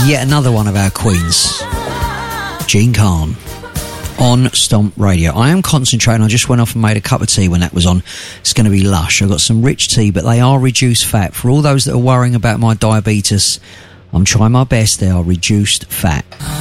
Yet another one of our queens, Jean Khan, on Stomp Radio. I am concentrating. I just went off and made a cup of tea when that was on. It's going to be lush. I've got some rich tea, but they are reduced fat. For all those that are worrying about my diabetes, I'm trying my best. They are reduced fat.